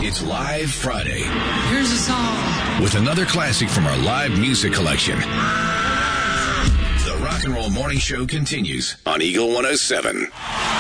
It's Live Friday. Here's a song with another classic from our live music collection. The Rock and Roll Morning Show continues on Eagle 107.